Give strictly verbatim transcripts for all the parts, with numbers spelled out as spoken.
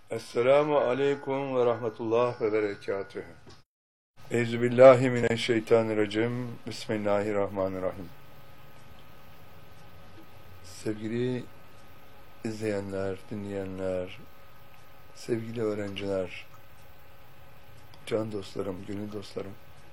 Esselamu aleyküm ve rahmetullah ve berekatühü. Euzubillahimineşşeytanirracim. Bismillahirrahmanirrahim. Sevgili izleyenler, dinleyenler, sevgili öğrenciler, can dostlarım, gönül dostlarım.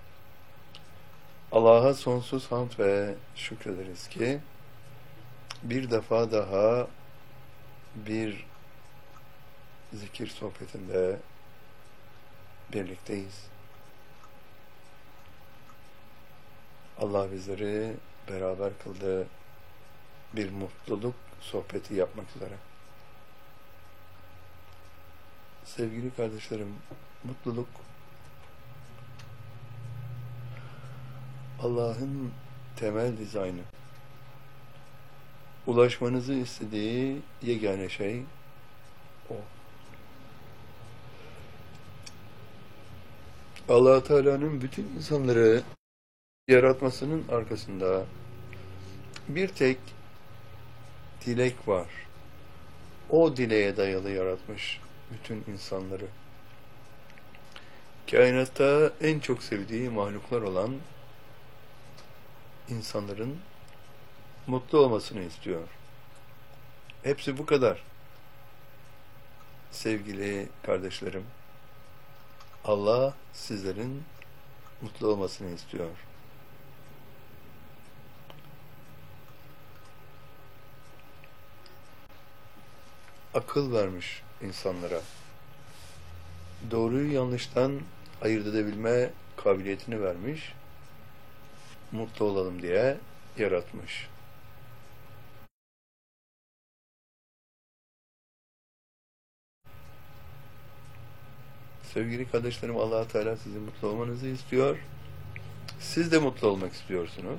Allah'a sonsuz hamd ve şükrederiz ki bir defa daha bir zikir sohbetinde birlikteyiz. Allah bizleri beraber kıldığı bir mutluluk sohbeti yapmak üzere. Sevgili kardeşlerim, mutluluk Allah'ın temel dizaynı. Ulaşmanızı istediği yegane şey o. Allah Teala'nın bütün insanları yaratmasının arkasında bir tek dilek var. O dileğe dayalı yaratmış bütün insanları. Kainatta en çok sevdiği mahluklar olan insanların mutlu olmasını istiyor. Hepsi bu kadar. Sevgili kardeşlerim, Allah sizlerin mutlu olmasını istiyor. Akıl vermiş insanlara. Doğruyu yanlıştan ayırt edebilme kabiliyetini vermiş. Mutlu olalım diye yaratmış. Sevgili kardeşlerim, Allah Teala sizin mutlu olmanızı istiyor. Siz de mutlu olmak istiyorsunuz.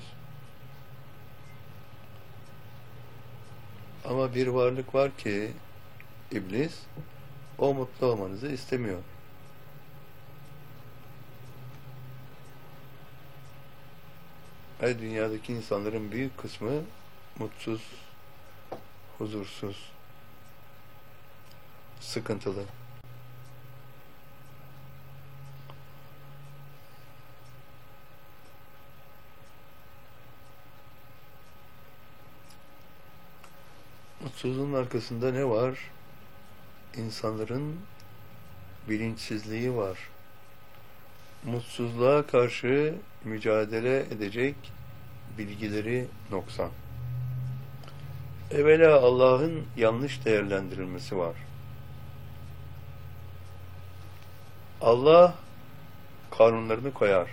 Ama bir varlık var ki İblis, o mutlu olmanızı istemiyor. Her dünyadaki insanların büyük kısmı mutsuz, huzursuz, sıkıntılı. Mutsuzluğun arkasında ne var? İnsanların bilinçsizliği var. Mutsuzluğa karşı mücadele edecek bilgileri noksan. Evvela Allah'ın yanlış değerlendirilmesi var. Allah kanunlarını koyar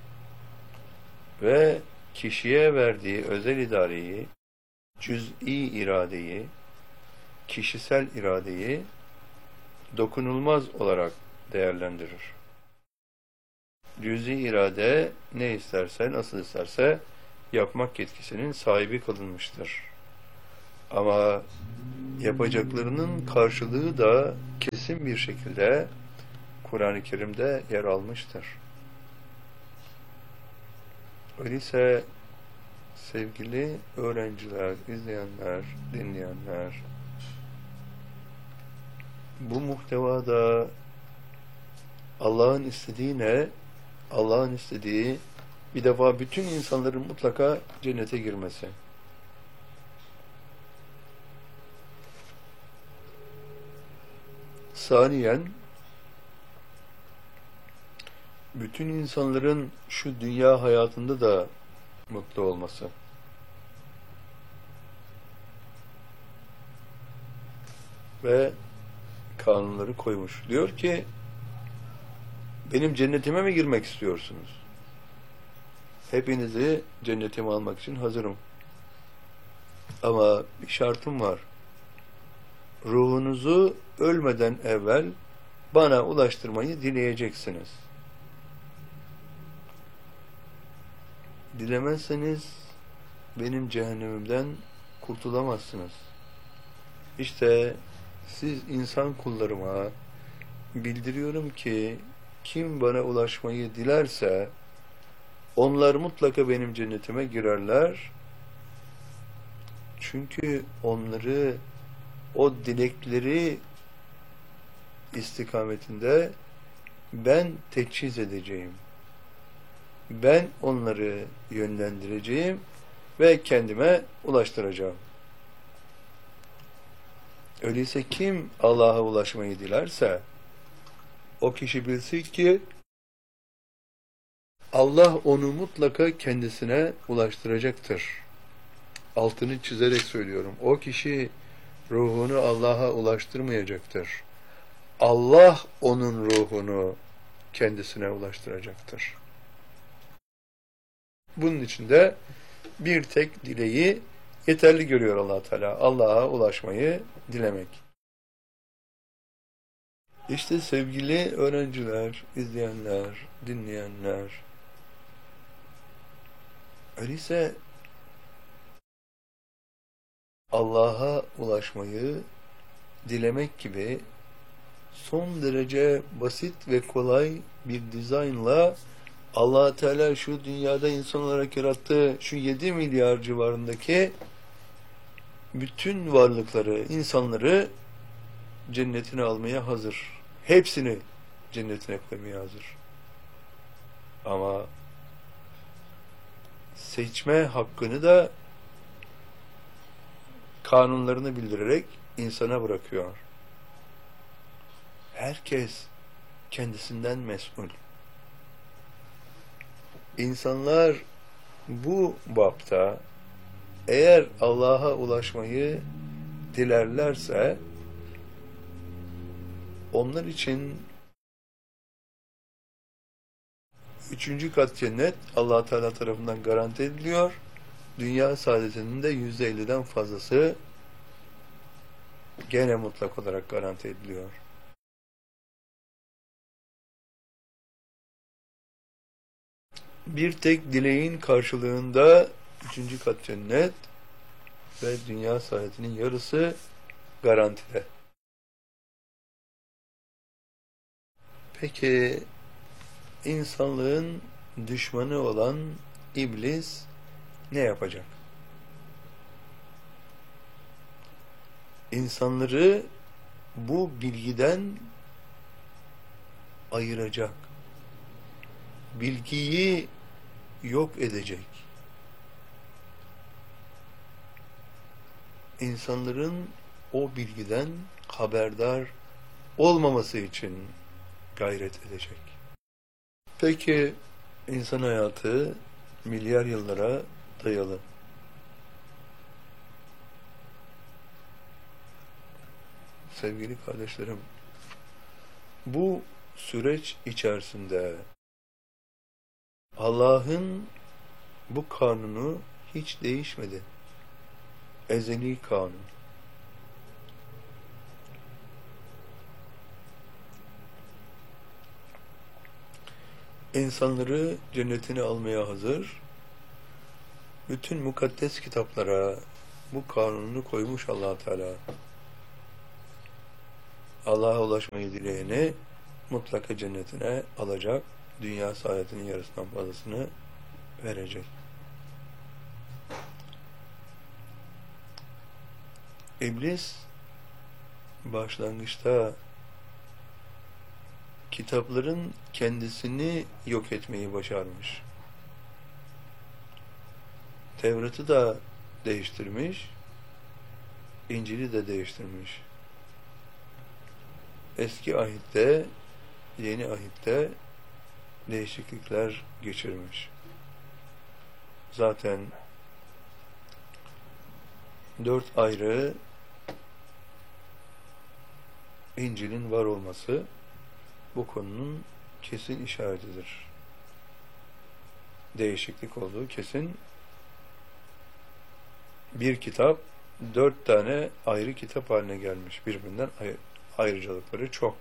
ve kişiye verdiği özel idareyi, cüz'i iradeyi, kişisel iradeyi dokunulmaz olarak değerlendirir. Cüz'i irade ne isterse, nasıl isterse yapmak yetkisinin sahibi kılınmıştır. Ama yapacaklarının karşılığı da kesin bir şekilde Kur'an-ı Kerim'de yer almıştır. Öyleyse sevgili öğrenciler, izleyenler, dinleyenler, bu muhtevada Allah'ın istediği ne? Allah'ın istediği bir defa bütün insanların mutlaka cennete girmesi. Saniyen, bütün insanların şu dünya hayatında da mutlu olması. Ve kanunları koymuş. Diyor ki, benim cennetime mi girmek istiyorsunuz? Hepinizi cennetime almak için hazırım. Ama bir şartım var. Ruhunuzu ölmeden evvel bana ulaştırmayı dileyeceksiniz. Dilemezseniz benim cehennemimden kurtulamazsınız. İşte siz insan kullarıma bildiriyorum ki kim bana ulaşmayı dilerse onlar mutlaka benim cennetime girerler. Çünkü onları, o dilekleri istikametinde ben teçhiz edeceğim. Ben onları yönlendireceğim ve kendime ulaştıracağım. Öyleyse kim Allah'a ulaşmayı dilerse o kişi bilsin ki Allah onu mutlaka kendisine ulaştıracaktır. Altını çizerek söylüyorum. O kişi ruhunu Allah'a ulaştırmayacaktır. Allah onun ruhunu kendisine ulaştıracaktır. Bunun için de bir tek dileği yeterli görüyor Allah Teala. Allah'a ulaşmayı dilemek. İşte sevgili öğrenciler, izleyenler, dinleyenler, öyleyse Allah'a ulaşmayı dilemek gibi son derece basit ve kolay bir dizaynla Allah Teala şu dünyada insan olarak yarattığı şu yedi milyar civarındaki bütün varlıkları, insanları cennetine almaya hazır. Hepsini cennetine koymaya hazır. Ama seçme hakkını da kanunlarını bildirerek insana bırakıyor. Herkes kendisinden mesul. İnsanlar bu bapta eğer Allah'a ulaşmayı dilerlerse onlar için üçüncü kat cennet Allah Teala tarafından garanti ediliyor. Dünya saadetinin de yüzde elliden fazlası gene mutlak olarak garanti ediliyor. Bir tek dileğin karşılığında üçüncü kat cennet ve dünya saadetinin yarısı garantide. Peki insanlığın düşmanı olan iblis ne yapacak? İnsanları bu bilgiden ayıracak. Bilgiyi yok edecek. İnsanların o bilgiden haberdar olmaması için gayret edecek. Peki insan hayatı milyar yıllara dayalı. Sevgili kardeşlerim, bu süreç içerisinde Allah'ın bu kanunu hiç değişmedi. Ezeli kanun. İnsanları cennetine almaya hazır. Bütün mukaddes kitaplara bu kanunu koymuş Allah Teala. Allah'a ulaşmayı dileyeni mutlaka cennetine alacak. Dünya saadetinin yarısından fazlasını verecek. İblis başlangıçta kitapların kendisini yok etmeyi başarmış. Tevrat'ı da değiştirmiş, İncil'i de değiştirmiş. Eski ahitte, yeni ahitte değişiklikler geçirmiş. Zaten dört ayrı İncil'in var olması bu konunun kesin işaretidir. Değişiklik olduğu kesin. Bir kitap dört tane ayrı kitap haline gelmiş. Birbirinden ayr ayrıcalıkları çok.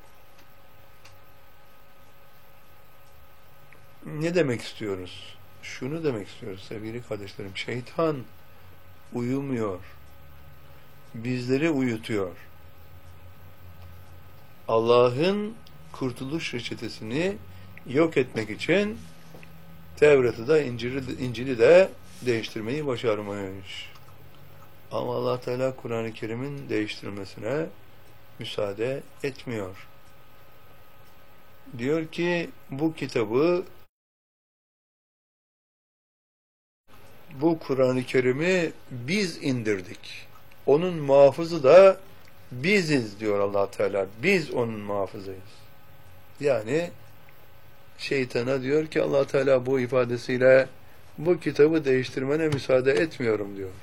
Ne demek istiyoruz? Şunu demek istiyoruz sevgili kardeşlerim. Şeytan uyumuyor. Bizleri uyutuyor. Allah'ın kurtuluş reçetesini yok etmek için Tevrat'ı da İncil'i, İncil'i de değiştirmeyi başarmış. Ama Allah Teala Kur'an-ı Kerim'in değiştirilmesine müsaade etmiyor. Diyor ki bu kitabı, bu Kur'an-ı Kerim'i biz indirdik. Onun muhafızı da biziz diyor Allah Teala. Biz onun muhafızıyız. Yani şeytana diyor ki Allah Teala bu ifadesiyle bu kitabı değiştirmene müsaade etmiyorum diyor.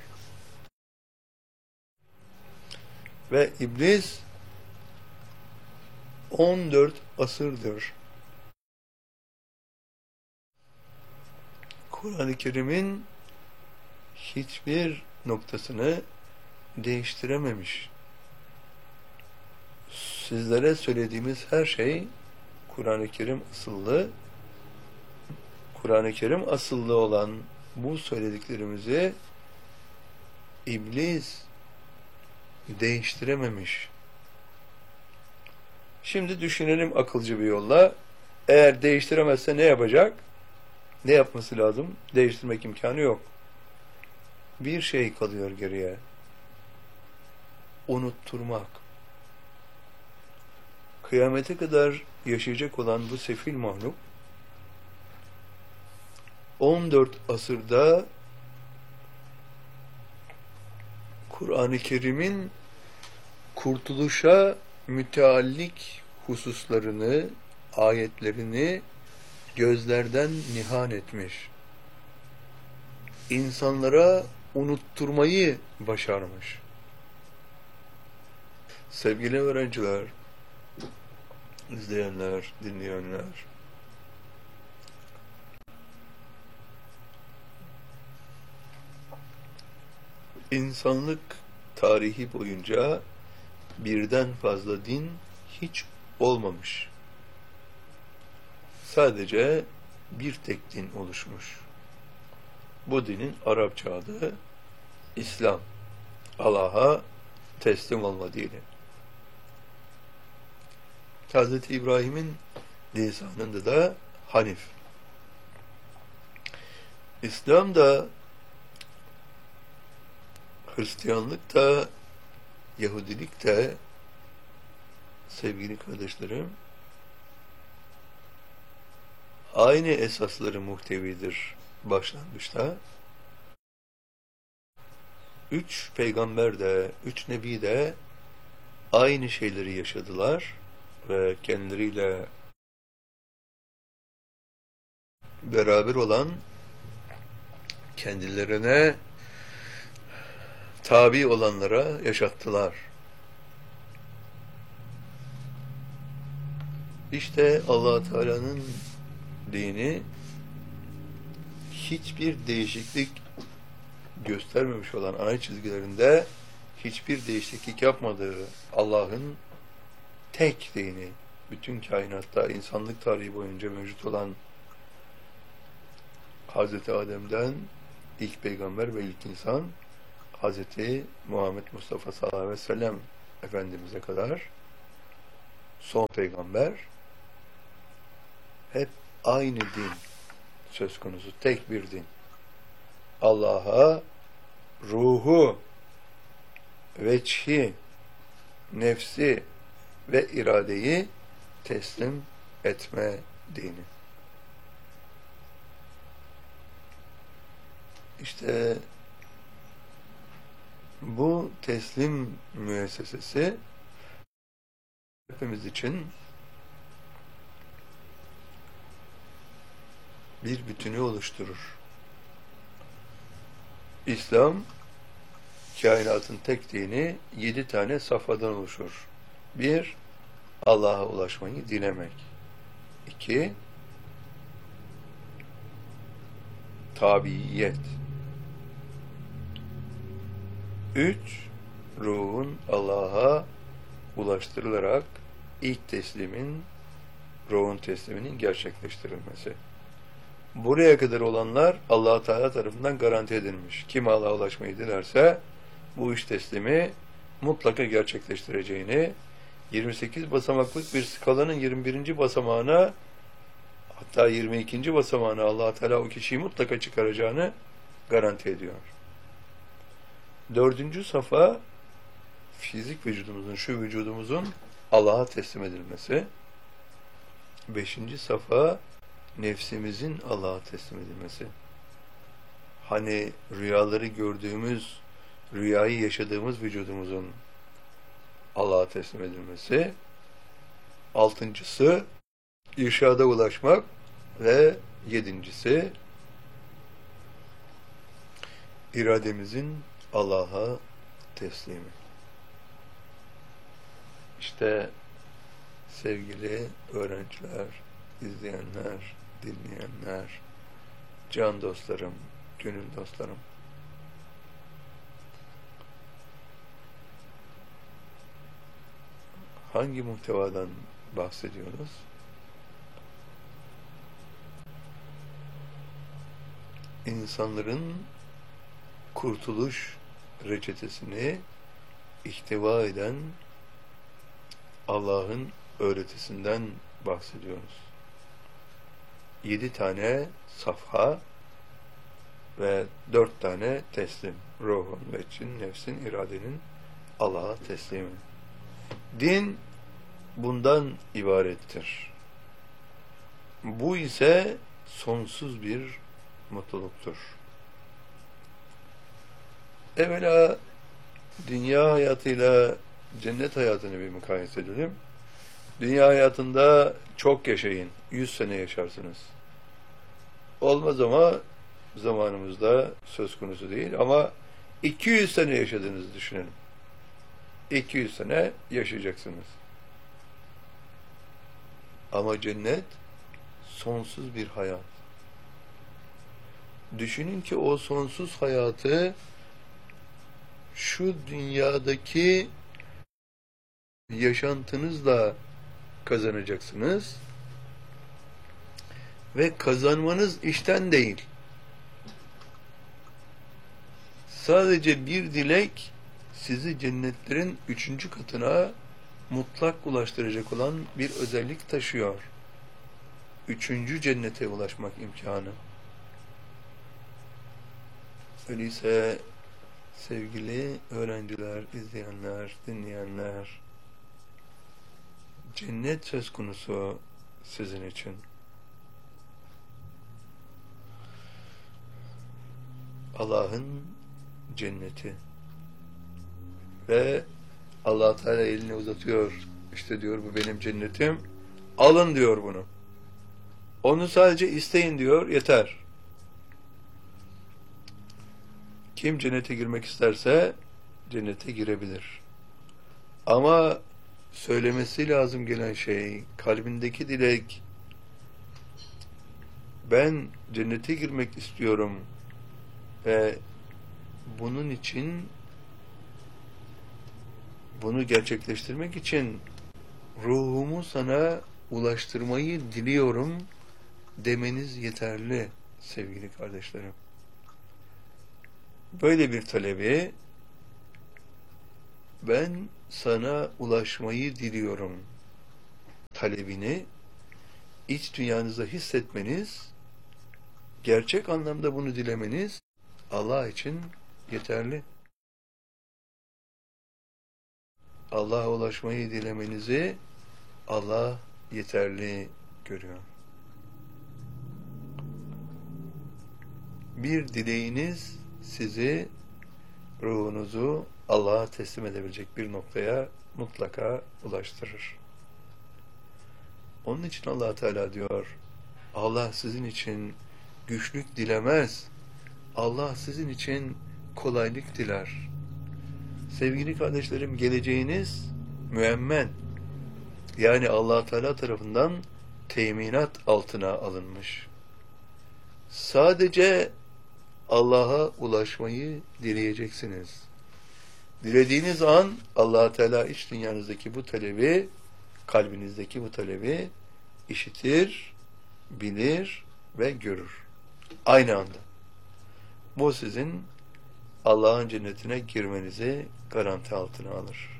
Ve iblis on dört asırdır Kur'an-ı Kerim'in hiçbir noktasını değiştirememiş. Sizlere söylediğimiz her şey Kur'an-ı Kerim asıllı. Kur'an-ı Kerim asıllı olan bu söylediklerimizi iblis değiştirememiş. Şimdi düşünelim akılcı bir yolla. Eğer değiştiremezse ne yapacak? Ne yapması lazım? Değiştirmek imkanı yok. Bir şey kalıyor geriye. Unutturmak. Kıyamete kadar yaşayacak olan bu sefil mahluk on dört asırda Kur'an-ı Kerim'in kurtuluşa müteallik hususlarını, ayetlerini gözlerden nihan etmiş. İnsanlara unutturmayı başarmış. Sevgili öğrenciler, izleyenler, dinleyenler, İnsanlık tarihi boyunca birden fazla din hiç olmamış. Sadece bir tek din oluşmuş. Bu dinin Arapça adı İslam. Allah'a teslim olma dini. Hazreti İbrahim'in lisanında da Hanif. İslam da, Hristiyanlık da, Yahudilik de, sevgili kardeşlerim, aynı esasları muhtevidir başlangıçta. Üç peygamber de, üç nebi de aynı şeyleri yaşadılar ve kendileriyle beraber olan, kendilerine tabi olanlara yaşattılar. İşte Allah Teala'nın dini hiçbir değişiklik göstermemiş olan ana çizgilerinde hiçbir değişiklik yapmadığı Allah'ın tek dini, bütün kainatta insanlık tarihi boyunca mevcut olan Hazreti Adem'den ilk peygamber ve ilk insan Hazreti Muhammed Mustafa sallallahu aleyhi ve sellem Efendimiz'e kadar son peygamber hep aynı din söz konusu, tek bir din. Allah'a ruhu, veçhi, nefsi ve iradeyi teslim etme dini. İşte bu teslim müessesesi hepimiz için bir bütünü oluşturur. İslam, kainatın tek dini yedi tane safhadan oluşur. Bir, Allah'a ulaşmayı dilemek. İki, tabiiyet. Üç, ruhun Allah'a ulaştırılarak ilk teslimin, ruhun tesliminin gerçekleştirilmesi. Buraya kadar olanlar Allah Teala tarafından garanti edilmiş. Kim Allah'a ulaşmayı dilerse bu iş teslimi mutlaka gerçekleştireceğini, yirmi sekiz basamaklık bir skalanın yirmi birinci basamağına, hatta yirmi ikinci basamağına Allah Teala o kişiyi mutlaka çıkaracağını garanti ediyor. Dördüncü safa, fizik vücudumuzun, şu vücudumuzun Allah'a teslim edilmesi. Beşinci safa nefsimizin Allah'a teslim edilmesi. Hani rüyaları gördüğümüz, rüyayı yaşadığımız vücudumuzun Allah'a teslim edilmesi. Altıncısı irşada ulaşmak ve yedincisi irademizin Allah'a teslimi. İşte sevgili öğrenciler, izleyenler, dinleyenler, can dostlarım, gönül dostlarım. Hangi muhtevadan bahsediyoruz? İnsanların kurtuluş reçetesini ihtiva eden Allah'ın öğretisinden bahsediyoruz. Yedi tane safha ve dört tane teslim. Ruhun, veccin, nefsin, iradenin Allah'a teslimi. Din bundan ibarettir. Bu ise sonsuz bir mutluluktur. Evvela dünya hayatıyla cennet hayatını bir mukayese edelim. Dünya hayatında çok yaşayın. Yüz sene yaşarsınız. Olmaz ama zamanımızda söz konusu değil ama iki yüz sene yaşadığınızı düşünelim. iki yüz sene yaşayacaksınız. Ama cennet sonsuz bir hayat. Düşünün ki o sonsuz hayatı şu dünyadaki yaşantınızla kazanacaksınız ve kazanmanız işten değil. Sadece bir dilek sizi cennetlerin üçüncü katına mutlak ulaştıracak olan bir özellik taşıyor. Üçüncü cennete ulaşmak imkanı. Öyleyse sevgili öğrenciler, izleyenler, dinleyenler, cennet söz konusu sizin için. Allah'ın cenneti. Ve Allah Teala elini uzatıyor. İşte diyor bu benim cennetim. Alın diyor bunu. Onu sadece isteyin diyor. Yeter. Kim cennete girmek isterse cennete girebilir. Ama söylemesi lazım gelen şey, kalbindeki dilek, ben cennete girmek istiyorum ve bunun için, bunu gerçekleştirmek için ruhumu sana ulaştırmayı diliyorum demeniz yeterli sevgili kardeşlerim. Böyle bir talebi, ben sana ulaşmayı diliyorum talebini iç dünyanızda hissetmeniz, gerçek anlamda bunu dilemeniz Allah için yeterli. Allah'a ulaşmayı dilemenizi Allah yeterli görüyor. Bir dileğiniz sizi, ruhunuzu Allah'a teslim edebilecek bir noktaya mutlaka ulaştırır. Onun için Allah Teala diyor, Allah sizin için güçlük dilemez. Allah sizin için kolaylık diler. Sevgili kardeşlerim, geleceğiniz müemmen. Yani Allah Teala tarafından teminat altına alınmış. Sadece Allah'a ulaşmayı dileyeceksiniz. Dilediğiniz an Allah Teala iç dünyanızdaki bu talebi, kalbinizdeki bu talebi işitir, bilir ve görür. Aynı anda. Bu sizin Allah'ın cennetine girmenizi garanti altına alır.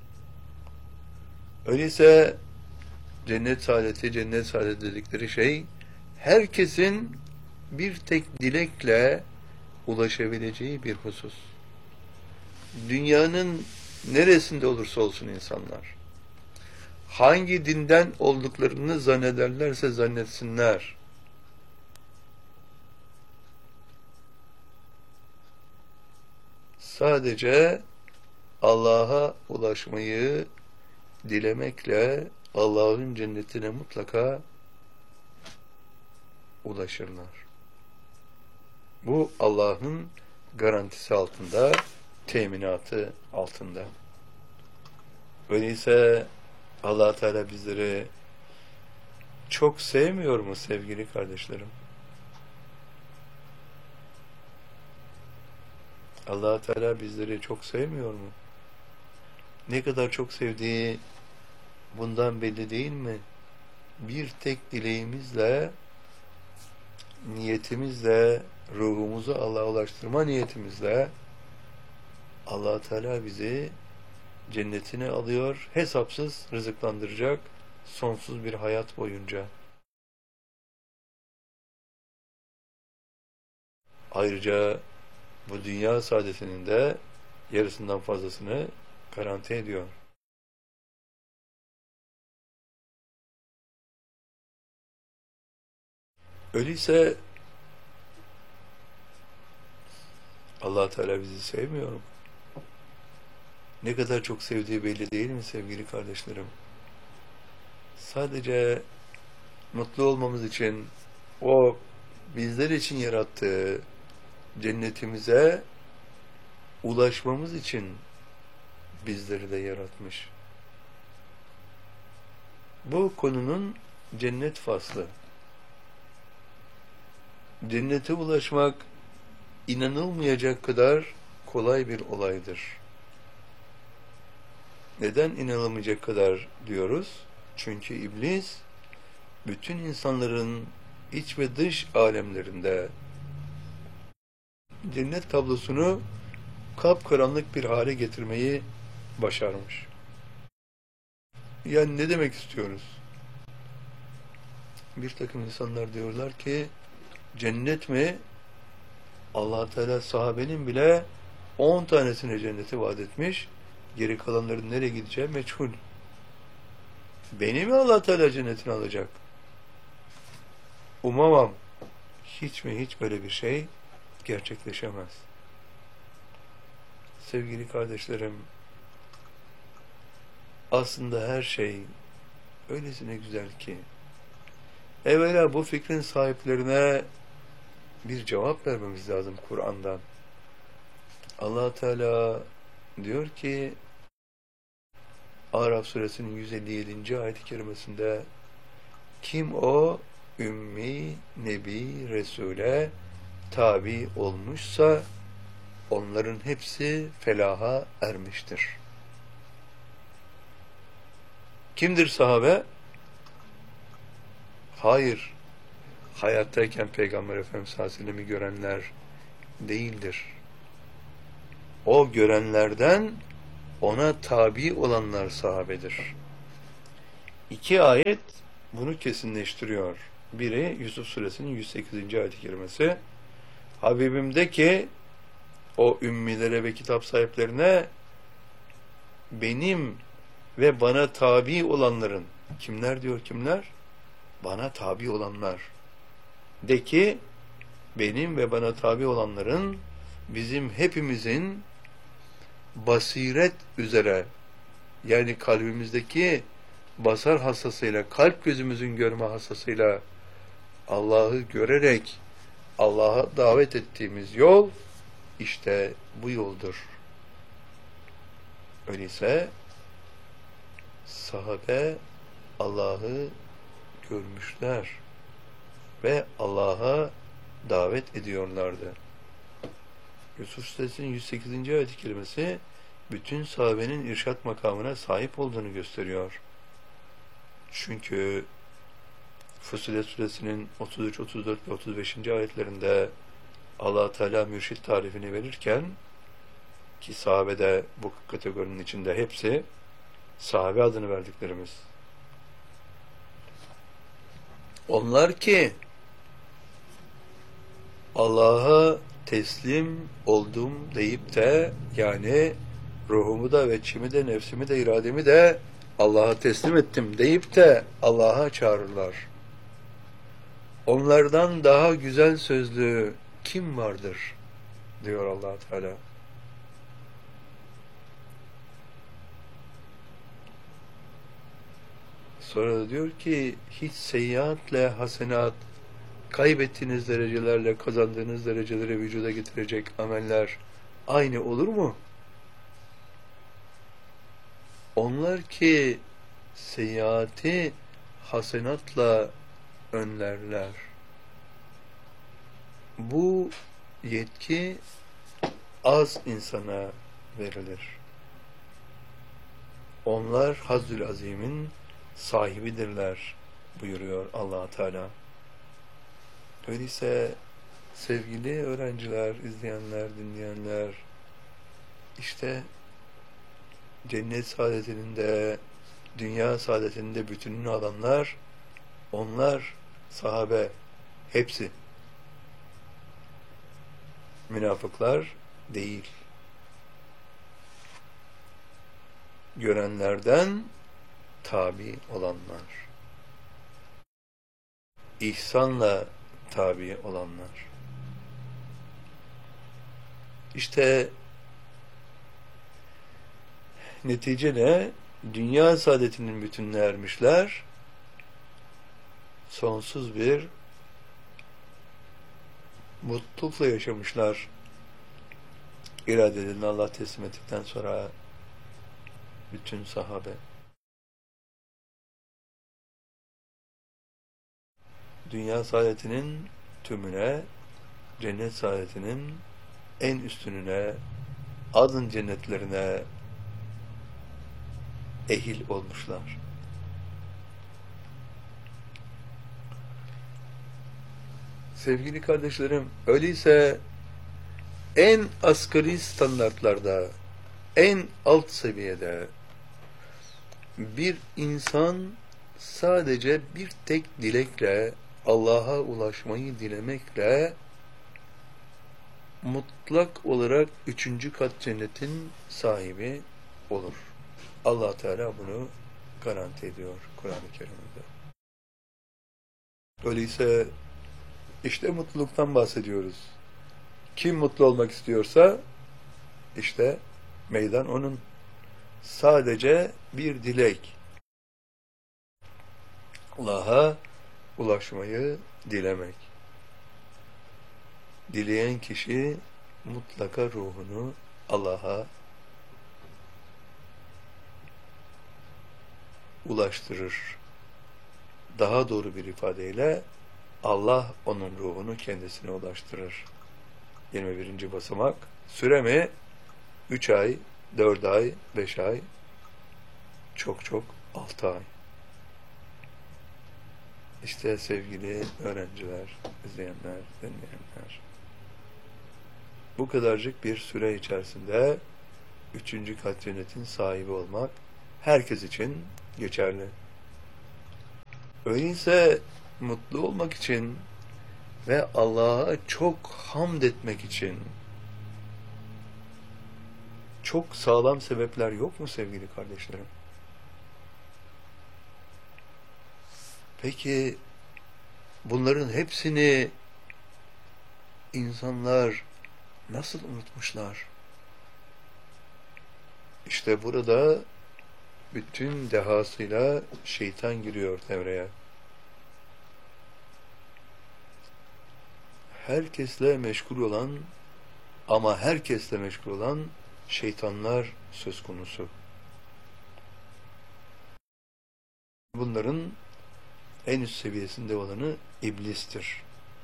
Öyleyse cennet saadeti, cennet saadeti dedikleri şey herkesin bir tek dilekle ulaşabileceği bir husus. Dünyanın neresinde olursa olsun insanlar, hangi dinden olduklarını zannederlerse zannetsinler. Sadece Allah'a ulaşmayı dilemekle Allah'ın cennetine mutlaka ulaşırlar. Bu Allah'ın garantisi altında, teminatı altında. Öyleyse Allah Teala bizleri çok sevmiyor mu sevgili kardeşlerim? Allah Teala bizleri çok sevmiyor mu? Ne kadar çok sevdiği bundan belli değil mi? Bir tek dileğimizle, niyetimizle, ruhumuzu Allah'a ulaştırma niyetimizle Allah Teala bizi cennetine alıyor, hesapsız rızıklandıracak sonsuz bir hayat boyunca. Ayrıca bu dünya saadetinin de yarısından fazlasını garanti ediyor. Öyleyse Allah Teala bizi sevmiyor mu? Ne kadar çok sevdiği belli değil mi sevgili kardeşlerim? Sadece mutlu olmamız için o bizler için yarattığı cennetimize ulaşmamız için bizleri de yaratmış. Bu konunun cennet faslı. Cennete ulaşmak inanılmayacak kadar kolay bir olaydır. Neden inanılmayacak kadar diyoruz? Çünkü iblis bütün insanların iç ve dış alemlerinde cennet tablosunu kapkaranlık bir hale getirmeyi başarmış. Yani ne demek istiyoruz? Bir takım insanlar diyorlar ki cennet mi? Allah Teala sahabenin bile on tanesine cenneti vaat etmiş. Geri kalanların nereye gideceği meçhul. Beni mi Allah Teala cennetine alacak? Umamam. Hiç mi hiç böyle bir şey gerçekleşemez. Sevgili kardeşlerim, aslında her şey öylesine güzel ki evvela bu fikrin sahiplerine bir cevap vermemiz lazım Kur'an'dan. Allah Teala diyor ki Araf suresinin yüz elli yedinci ayet-i kerimesinde kim o ümmi, nebi, resule tabi olmuşsa onların hepsi felaha ermiştir. Kimdir sahabe? Hayır, hayattayken Peygamber Efendimiz sallallahu aleyhi ve sellem'i görenler değildir. O görenlerden ona tabi olanlar sahabedir. İki ayet bunu kesinleştiriyor. Biri Yusuf suresinin yüz sekizinci ayet-i kerimesi. Habibimde ki o ümmilere ve kitap sahiplerine benim ve bana tabi olanların, kimler diyor kimler? Bana tabi olanlar. De ki benim ve bana tabi olanların bizim hepimizin basiret üzere, yani kalbimizdeki basar hassasıyla, kalp gözümüzün görme hassasıyla Allah'ı görerek Allah'a davet ettiğimiz yol işte bu yoldur. Öyleyse sahabe Allah'ı görmüşler ve Allah'a davet ediyorlardı. Yusuf Suresinin yüz sekizinci ayet-i kerimesi bütün sahabenin irşat makamına sahip olduğunu gösteriyor. Çünkü Fussilet Suresinin otuz üç, otuz dört ve otuz beşinci ayetlerinde Allah Teala mürşit tarifini verirken ki sahabede bu kategorinin içinde hepsi sahabe adını verdiklerimiz. Onlar ki Allah'a teslim oldum deyip de yani ruhumu da ve içimi de nefsimi de irademi de Allah'a teslim ettim deyip de Allah'a çağırırlar. Onlardan daha güzel sözlü kim vardır? Diyor Allah Teala. Sonra da diyor ki hiç seyyiatle hasenat, kaybettiğiniz derecelerle kazandığınız dereceleri vücuda getirecek ameller aynı olur mu? Onlar ki seyyiati hasenatla önlerler. Bu yetki az insana verilir. Onlar Hazzül Azim'in sahibidirler buyuruyor Allah Teala. Öyleyse sevgili öğrenciler, izleyenler, dinleyenler, işte cennet saadetinin de dünya saadetinin de bütününü alanlar, onlar sahabe, hepsi. Münafıklar değil. Görenlerden tabi olanlar. İhsanla tabi olanlar. İşte netice ne? Dünya saadetinin bütününe ermişler. Sonsuz bir mutlulukla yaşamışlar. İradelerini Allah teslim ettikten sonra bütün sahabe. Dünya saadetinin tümüne, cennet saadetinin en üstününe, adın cennetlerine ehil olmuşlar. Sevgili kardeşlerim, öyleyse en asgari standartlarda, en alt seviyede bir insan sadece bir tek dilekle, Allah'a ulaşmayı dilemekle mutlak olarak üçüncü kat cennetin sahibi olur. Allah Teala bunu garanti ediyor Kur'an-ı Kerim'de. Öyleyse işte mutluluktan bahsediyoruz. Kim mutlu olmak istiyorsa işte meydan onun. Sadece bir dilek. Allah'a ulaşmayı dilemek. Dileyen kişi mutlaka ruhunu Allah'a ulaştırır. Daha doğru bir ifadeyle Allah onun ruhunu kendisine ulaştırır. yirmi birinci basamak. Süre mi? üç ay, dört ay, beş ay, çok çok altı ay. İşte sevgili öğrenciler, izleyenler, dinleyenler, bu kadarcık bir süre içerisinde üçüncü kat cennetin sahibi olmak herkes için geçerli. Öyleyse mutlu olmak için ve Allah'a çok hamd etmek için çok sağlam sebepler yok mu sevgili kardeşlerim? Peki bunların hepsini insanlar nasıl unutmuşlar? İşte burada bütün dehasıyla şeytan giriyor devreye. Herkesle meşgul olan ama herkesle meşgul olan şeytanlar söz konusu. Bunların en üst seviyesinde olanı iblistir.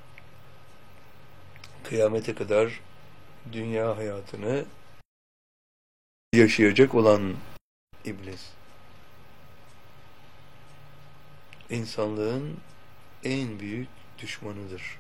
Kıyamete kadar dünya hayatını yaşayacak olan iblis. İnsanlığın en büyük düşmanıdır.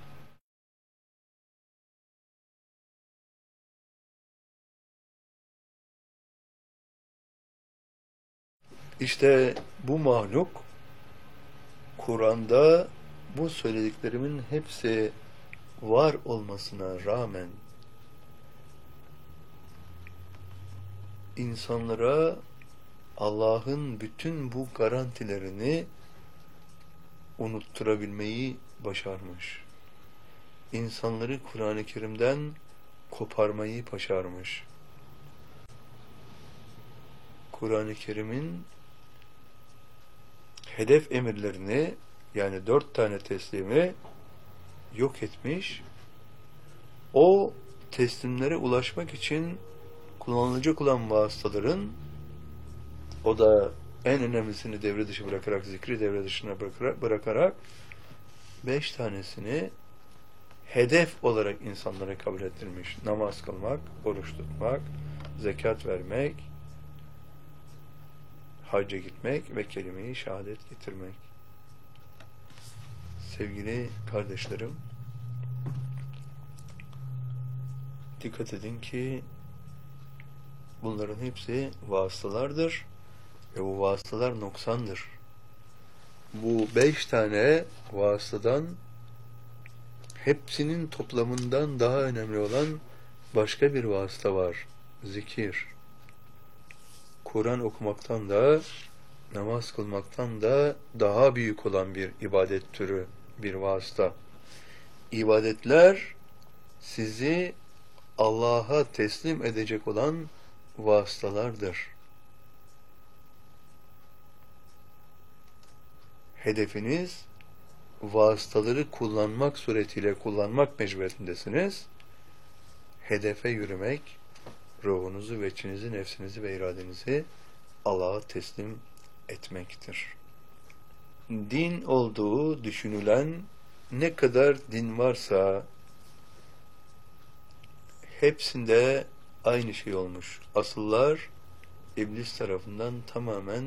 İşte bu mahluk Kur'an'da bu söylediklerimin hepsi var olmasına rağmen insanlara Allah'ın bütün bu garantilerini unutturabilmeyi başarmış. İnsanları Kur'an-ı Kerim'den koparmayı başarmış. Kur'an-ı Kerim'in hedef emirlerini, yani dört tane teslimi yok etmiş. O teslimlere ulaşmak için kullanılacak olan vasıtaların, o da en önemlisini devre dışı bırakarak, zikri devre dışına bırakarak, bırakarak beş tanesini hedef olarak insanlara kabul ettirmiş. Namaz kılmak, oruç tutmak, zekat vermek, hacca gitmek ve kelime-i şehadet getirmek. Sevgili kardeşlerim, dikkat edin ki bunların hepsi vasıtalardır ve bu vasıtalar noksandır. Bu beş tane vasıtadan hepsinin toplamından daha önemli olan başka bir vasıta var. Zikir. Kur'an okumaktan da, namaz kılmaktan da daha büyük olan bir ibadet türü, bir vasıta. İbadetler sizi Allah'a teslim edecek olan vasıtalardır. Hedefiniz vasıtaları kullanmak suretiyle kullanmak mecburiyetindesiniz. Hedefe yürümek, ruhunuzu ve içinizi, nefsinizi ve iradenizi Allah'a teslim etmektir. Din olduğu düşünülen ne kadar din varsa hepsinde aynı şey olmuş. Asıllar iblis tarafından tamamen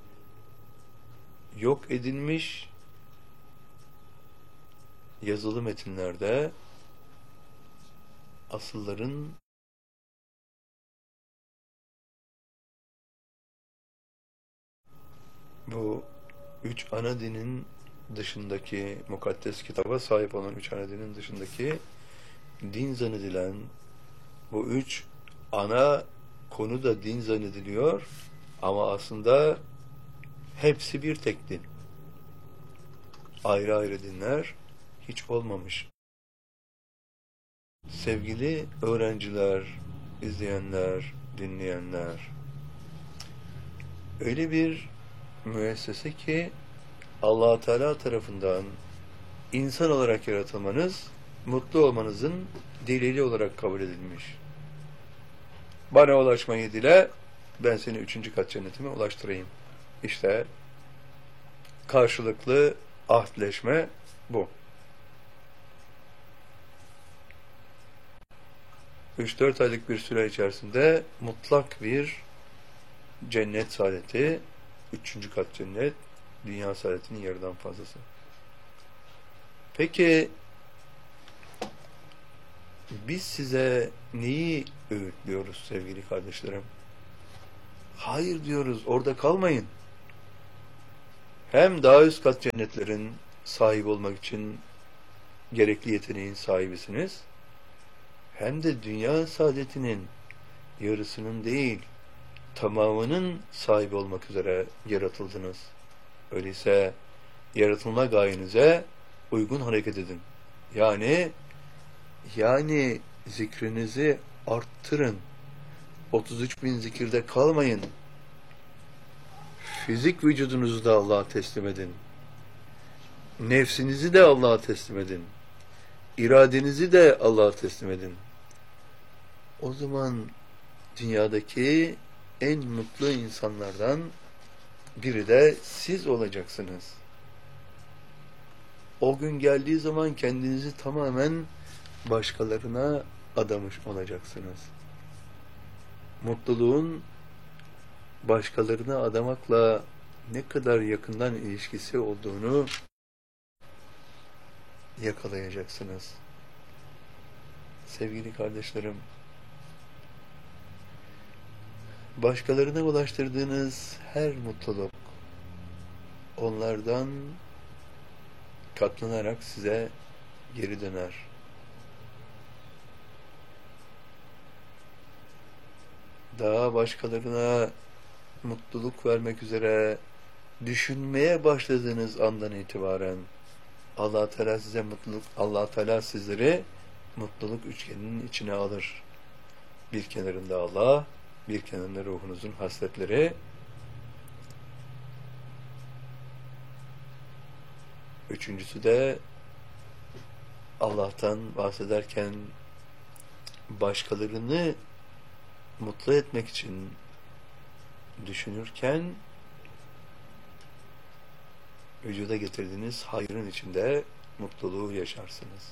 yok edilmiş. Yazılı metinlerde asılların bu üç ana dinin dışındaki, mukaddes kitaba sahip olan üç ana dinin dışındaki din zannedilen bu üç ana konu da din zannediliyor ama aslında hepsi bir tek din. Ayrı ayrı dinler hiç olmamış. Sevgili öğrenciler, izleyenler, dinleyenler, öyle bir müessese ki Allah Teala tarafından insan olarak yaratılmanız, mutlu olmanızın delili olarak kabul edilmiş. Bana ulaşmayı dile, ben seni üçüncü kat cennetime ulaştırayım. İşte karşılıklı ahdleşme bu. üç dört aylık bir süre içerisinde mutlak bir cennet saadeti, üçüncü kat cennet, dünya saadetinin yarıdan fazlası. Peki biz size neyi öğütlüyoruz sevgili kardeşlerim? Hayır diyoruz, orada kalmayın. Hem daha üst kat cennetlerin sahibi olmak için gerekli yeteneğin sahibisiniz, hem de dünya saadetinin yarısının değil, tamamının sahibi olmak üzere yaratıldınız. Öyleyse yaratılma gayenize uygun hareket edin. Yani yani zikrinizi arttırın. otuz üç bin zikirde kalmayın. Fizik vücudunuzu da Allah'a teslim edin. Nefsinizi de Allah'a teslim edin. İradenizi de Allah'a teslim edin. O zaman dünyadaki en mutlu insanlardan biri de siz olacaksınız. O gün geldiği zaman kendinizi tamamen başkalarına adamış olacaksınız. Mutluluğun başkalarına adamakla ne kadar yakından ilişkisi olduğunu yakalayacaksınız. Sevgili kardeşlerim, başkalarına ulaştırdığınız her mutluluk onlardan katlanarak size geri döner. Daha başkalarına mutluluk vermek üzere düşünmeye başladığınız andan itibaren Allah Teala size mutluluk, Allah Teala sizleri mutluluk üçgeninin içine alır. Bir kenarında Allah, bir kenarında ruhunuzun hasletleri. Üçüncüsü de Allah'tan bahsederken başkalarını mutlu etmek için düşünürken vücuda getirdiğiniz hayrın içinde mutluluğu yaşarsınız.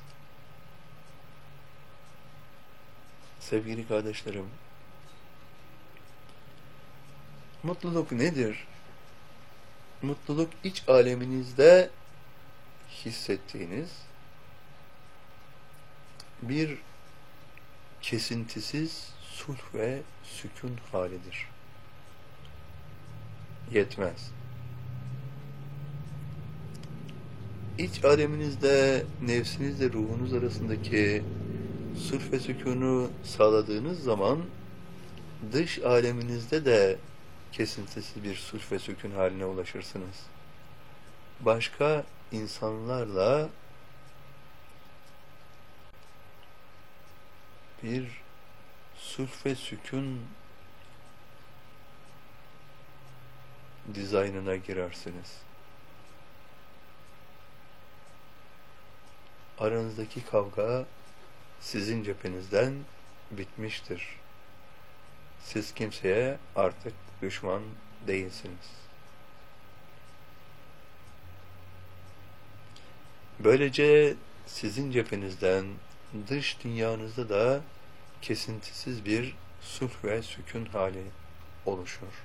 Sevgili kardeşlerim, mutluluk nedir? Mutluluk iç aleminizde hissettiğiniz bir kesintisiz sulh ve sükun halidir. Yetmez. İç aleminizde, nefsinizle ruhunuz arasındaki sulh ve sükûnu sağladığınız zaman dış aleminizde de kesintisiz bir sulh ve sükun haline ulaşırsınız. Başka insanlarla bir sulh ve sükun dizaynına girersiniz. Aranızdaki kavga sizin cephenizden bitmiştir. Siz kimseye artık düşman değilsiniz. Böylece sizin cephenizden dış dünyanızda da kesintisiz bir sulh ve sükun hali oluşur.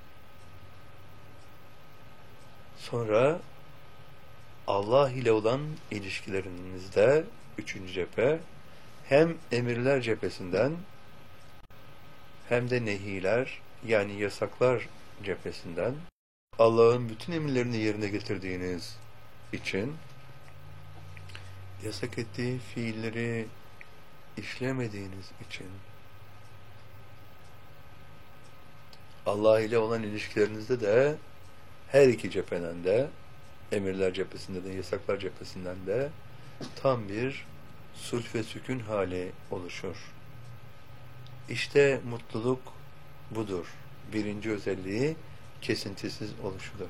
Sonra Allah ile olan ilişkilerinizde üçüncü cephe hem emirler cephesinden hem de nehiler yani yasaklar cephesinden Allah'ın bütün emirlerini yerine getirdiğiniz için yasak ettiği fiilleri işlemediğiniz için Allah ile olan ilişkilerinizde de her iki cepheden de emirler cephesinde de yasaklar cephesinden de tam bir sulh ve sükun hali oluşur. İşte mutluluk budur. Birinci özelliği kesintisiz oluşudur.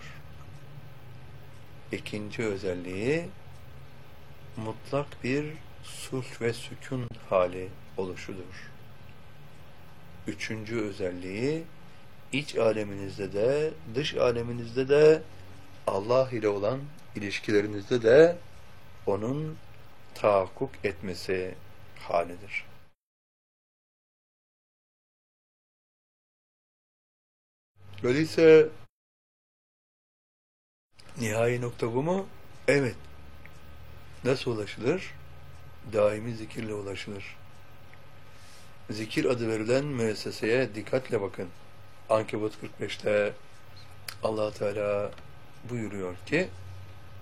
İkinci özelliği mutlak bir sulh ve sükun hali oluşudur. Üçüncü özelliği iç aleminizde de dış aleminizde de Allah ile olan ilişkilerinizde de onun tahakkuk etmesi halidir. Öyleyse nihai nokta bu mu? Evet. Nasıl ulaşılır? Daimi zikirle ulaşılır. Zikir adı verilen müesseseye dikkatle bakın. Ankebut kırk beşte Allah Teala buyuruyor ki